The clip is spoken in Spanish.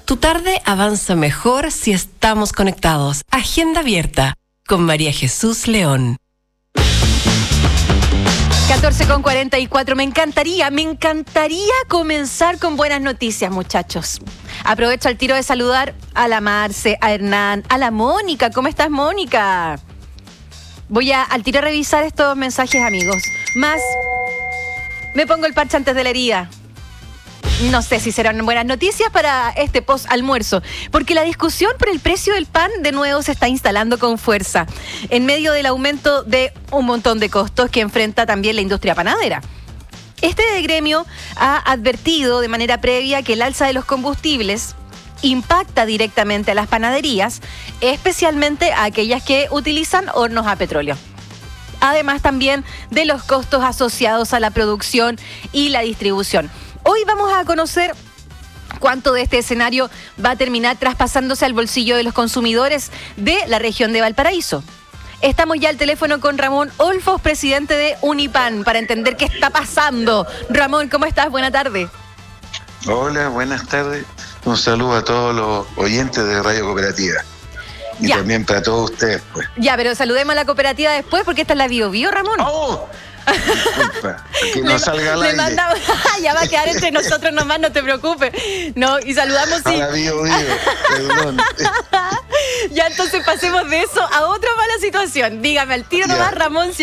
Tu tarde avanza mejor si estamos conectados. Agenda abierta con María Jesús León. 14:44. Me encantaría comenzar con buenas noticias, muchachos. Aprovecho al tiro de saludar a la Marce, a Hernán, a la Mónica. ¿Cómo estás, Mónica? Voy al tiro a revisar estos mensajes, amigos. Más, me pongo el parche antes de la herida. No sé si serán buenas noticias para este post-almuerzo, porque la discusión por el precio del pan de nuevo se está instalando con fuerza, en medio del aumento de un montón de costos que enfrenta también la industria panadera. Este gremio ha advertido de manera previa que el alza de los combustibles impacta directamente a las panaderías, especialmente a aquellas que utilizan hornos a petróleo. Además también de los costos asociados a la producción y la distribución. Hoy vamos a conocer cuánto de este escenario va a terminar traspasándose al bolsillo de los consumidores de la región de Valparaíso. Estamos ya al teléfono con Ramón Olfos, presidente de Unipan, para entender qué está pasando. Ramón, ¿cómo estás? Buena tarde. Hola, buenas tardes. Un saludo a todos los oyentes de Radio Cooperativa. Y ya. También para todos ustedes, pues. Ya, pero saludemos a la cooperativa después porque esta es la Bio Bio, Ramón. ¡Oh! Disculpa, que no salga al aire. Mandamos, ya va a quedar entre nosotros nomás, no te preocupes. No, y saludamos sí. A la Bio Bio, perdón. Ya, entonces pasemos de eso a otra mala situación. Dígame al tiro nomás, Ramón.